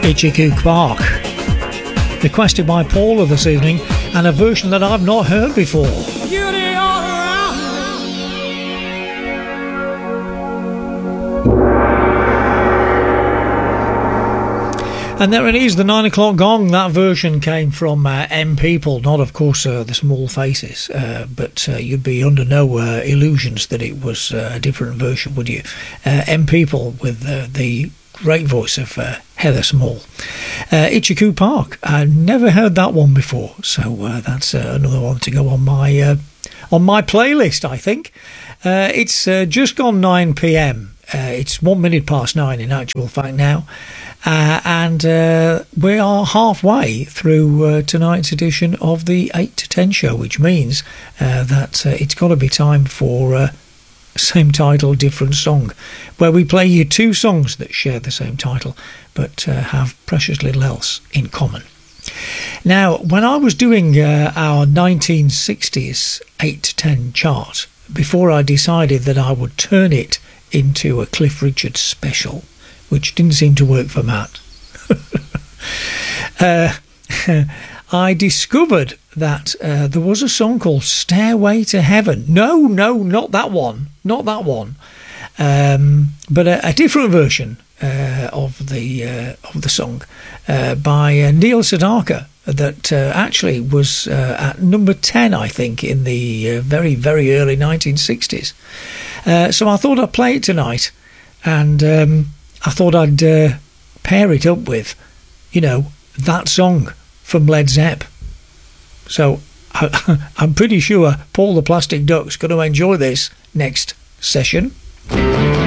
Itchy Park, requested by Paula this evening, and a version that I've not heard before. And there it is, the 9 o'clock gong. That version came from M People, not of course the Small Faces, but you'd be under no illusions that it was a different version, would you? M People with the great voice of Heather Small. Itchy Park. I never heard that one before, so that's another one to go on my playlist, I think. It's just gone 9 p.m. It's 1 minute past 9 in actual fact now. And we are halfway through tonight's edition of the 8 to 10 show, which means that it's got to be time for same title, different song, where we play you two songs that share the same title but have precious little else in common. Now, when I was doing our 1960s 8 to 10 chart, before I decided that I would turn it into a Cliff Richard special, which didn't seem to work for Matt, I discovered that there was a song called Stairway to Heaven. No, not that one. Not that one. But a different version of the song by Neil Sedaka that actually was at number 10, I think, in the very, very early 1960s. So I thought I'd play it tonight, and I thought I'd pair it up with, that song from Led Zepp. So I'm pretty sure Paul the Plastic Duck's going to enjoy this next session.